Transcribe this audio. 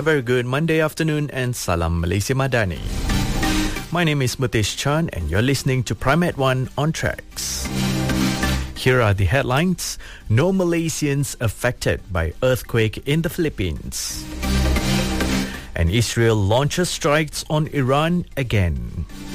very good Monday afternoon and Salam Malaysia Madani. My name is Mutesh Chan and you're listening to Prime at 1 on Tracks. Here are the headlines. No Malaysians affected by earthquake in the Philippines. And Israel launches strikes on Iran again.